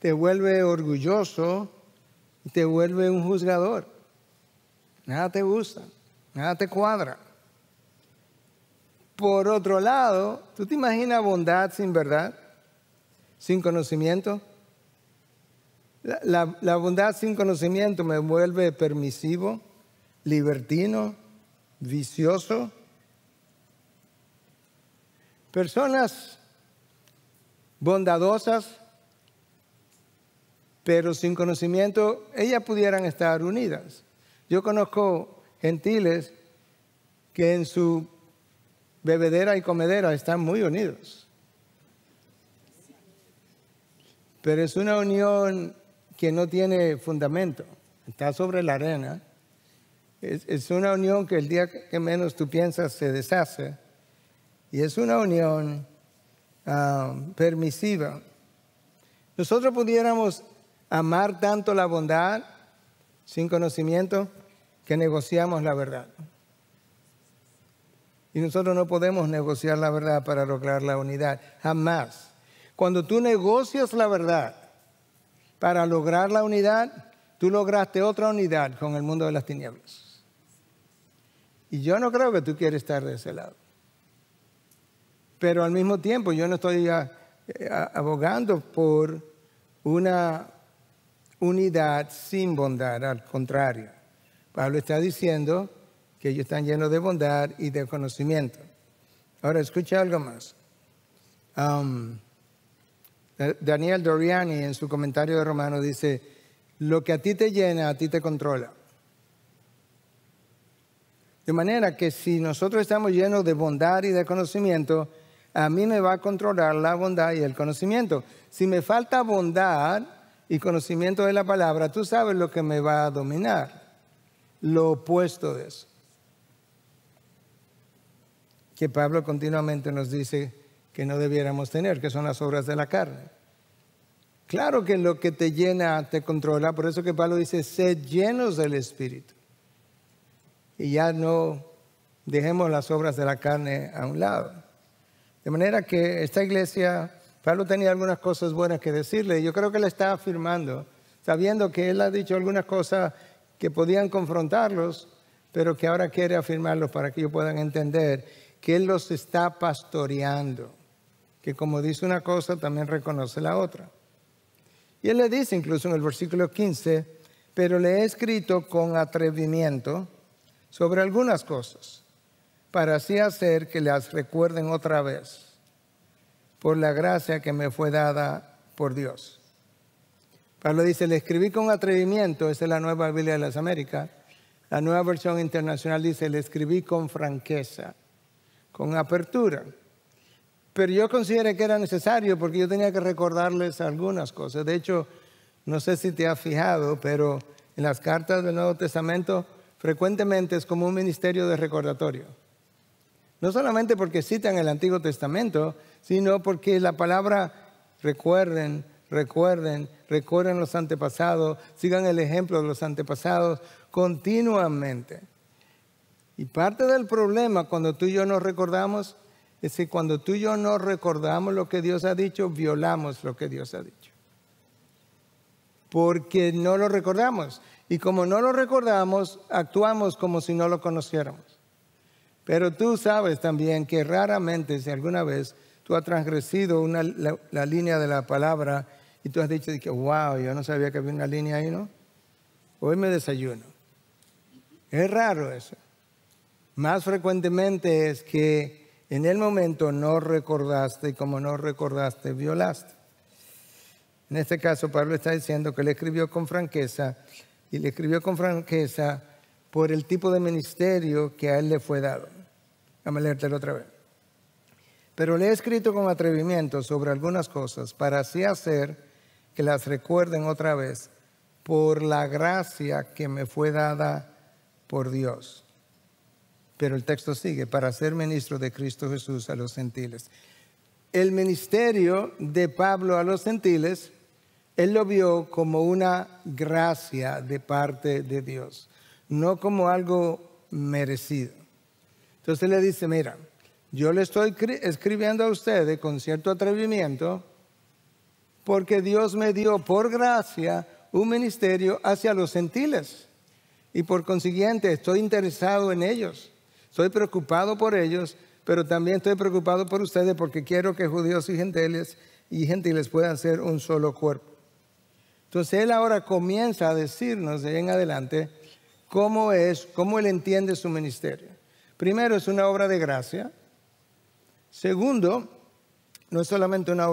te vuelve orgulloso y te vuelve un juzgador. Nada te gusta, nada te cuadra. Por otro lado, ¿tú te imaginas bondad sin verdad? ¿Sin conocimiento? La bondad sin conocimiento me vuelve permisivo, libertino, vicioso. Personas bondadosas, pero sin conocimiento, ellas pudieran estar unidas. Yo conozco gentiles que en su bebedera y comedera están muy unidos. Pero es una unión que no tiene fundamento, está sobre la arena. Es una unión que el día que menos tú piensas se deshace. Y es una unión permisiva. Nosotros pudiéramos amar tanto la bondad sin conocimiento que negociamos la verdad. Y nosotros no podemos negociar la verdad para lograr la unidad, jamás. Cuando tú negocias la verdad para lograr la unidad, tú lograste otra unidad con el mundo de las tinieblas. Y yo no creo que tú quieres estar de ese lado. Pero al mismo tiempo yo no estoy abogando por una unidad sin bondad, al contrario. Pablo está diciendo que ellos están llenos de bondad y de conocimiento. Ahora, escucha algo más. Daniel Doriani, en su comentario de Romanos, dice, lo que a ti te llena, a ti te controla. De manera que si nosotros estamos llenos de bondad y de conocimiento, a mí me va a controlar la bondad y el conocimiento. Si me falta bondad y conocimiento de la palabra, tú sabes lo que me va a dominar. Lo opuesto de eso. Que Pablo continuamente nos dice que no debiéramos tener, que son las obras de la carne. Claro que lo que te llena te controla, por eso que Pablo dice, sed llenos del Espíritu. Y ya no dejemos las obras de la carne a un lado. De manera que esta iglesia, Pablo tenía algunas cosas buenas que decirle, y yo creo que le está afirmando, sabiendo que él ha dicho algunas cosas que podían confrontarlos, pero que ahora quiere afirmarlos para que ellos puedan entender que Él los está pastoreando, que como dice una cosa, también reconoce la otra. Y Él le dice incluso en el versículo 15, pero le he escrito con atrevimiento sobre algunas cosas, para así hacer que las recuerden otra vez, por la gracia que me fue dada por Dios. Pablo dice, le escribí con atrevimiento, esa es la Nueva Biblia de las Américas. La Nueva Versión Internacional dice, le escribí con franqueza, con apertura. Pero yo consideré que era necesario porque yo tenía que recordarles algunas cosas. De hecho, no sé si te has fijado, pero en las cartas del Nuevo Testamento frecuentemente es como un ministerio de recordatorio. No solamente porque citan el Antiguo Testamento, sino porque la palabra recuerden los antepasados, sigan el ejemplo de los antepasados continuamente. Y parte del problema cuando tú y yo nos recordamos es que cuando tú y yo no recordamos lo que Dios ha dicho, violamos lo que Dios ha dicho. Porque no lo recordamos. Y como no lo recordamos, actuamos como si no lo conociéramos. Pero tú sabes también que raramente, si alguna vez tú has transgredido la línea de la palabra y tú has dicho que wow, yo no sabía que había una línea ahí, ¿no? Hoy me desayuno. Es raro eso. Más frecuentemente es que en el momento no recordaste y como no recordaste, violaste. En este caso, Pablo está diciendo que le escribió con franqueza y le escribió con franqueza por el tipo de ministerio que a él le fue dado. Déjame leértelo otra vez. Pero le he escrito con atrevimiento sobre algunas cosas para así hacer que las recuerden otra vez por la gracia que me fue dada por Dios. Pero el texto sigue, para ser ministro de Cristo Jesús a los gentiles. El ministerio de Pablo a los gentiles, él lo vio como una gracia de parte de Dios, no como algo merecido. Entonces le dice, mira, yo le estoy escribiendo a ustedes con cierto atrevimiento porque Dios me dio por gracia un ministerio hacia los gentiles. Y por consiguiente estoy interesado en ellos. Estoy preocupado por ellos, pero también estoy preocupado por ustedes porque quiero que judíos y gentiles puedan ser un solo cuerpo. Entonces él ahora comienza a decirnos de ahí en adelante cómo él entiende su ministerio. Primero, es una obra de gracia. Segundo, no es solamente una obra